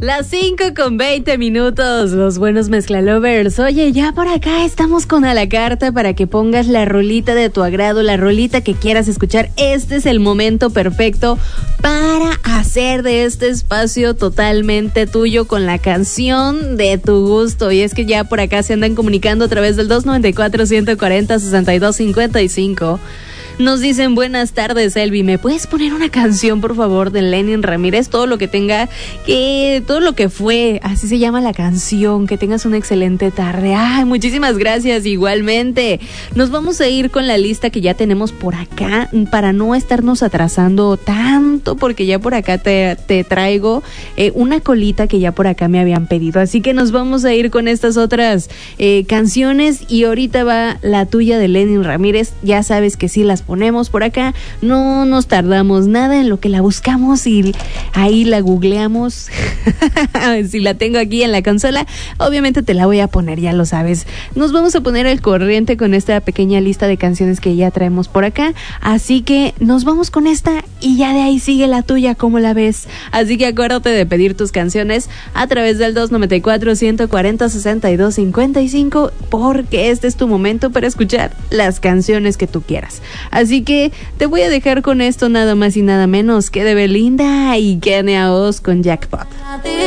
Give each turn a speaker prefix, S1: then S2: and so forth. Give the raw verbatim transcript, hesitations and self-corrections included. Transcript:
S1: Las cinco con veinte minutos, los buenos mezclalovers. Oye, ya por acá estamos con a la carta para que pongas la rolita de tu agrado, la rolita que quieras escuchar. Este es el momento perfecto para hacer de este espacio totalmente tuyo con la canción de tu gusto. Y es que ya por acá se andan comunicando a través del dos noventa y cuatro, ciento cuarenta, sesenta y dos cincuenta y cinco. Nos dicen, buenas tardes, Elvi, ¿me puedes poner una canción, por favor, de Lenin Ramírez? Todo lo que tenga, que todo lo que fue, así se llama la canción. Que tengas una excelente tarde. Ay, muchísimas gracias, igualmente. Nos vamos a ir con la lista que ya tenemos por acá, para no estarnos atrasando tanto, porque ya por acá te, te traigo eh, una colita que ya por acá me habían pedido. Así que nos vamos a ir con estas otras eh, canciones, y ahorita va la tuya de Lenin Ramírez. Ya sabes que sí las ponemos por acá, no nos tardamos nada en lo que la buscamos y ahí la googleamos. Si la tengo aquí en la consola, obviamente te la voy a poner, ya lo sabes. Nos vamos a poner al corriente con esta pequeña lista de canciones que ya traemos por acá, así que nos vamos con esta y ya de ahí sigue la tuya, ¿cómo la ves? Así que acuérdate de pedir tus canciones a través del dos noventa y cuatro, ciento cuarenta, sesenta y dos cincuenta y cinco, porque este es tu momento para escuchar las canciones que tú quieras. Así que te voy a dejar con esto, nada más y nada menos que de Belinda y Kenia Oz con Jackpot.